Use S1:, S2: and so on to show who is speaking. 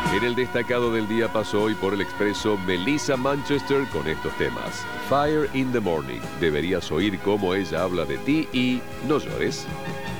S1: En el destacado del día pasó hoy por el expreso Melissa Manchester con estos temas. Fire in the Morning. Deberías oír cómo ella habla de ti y no llores.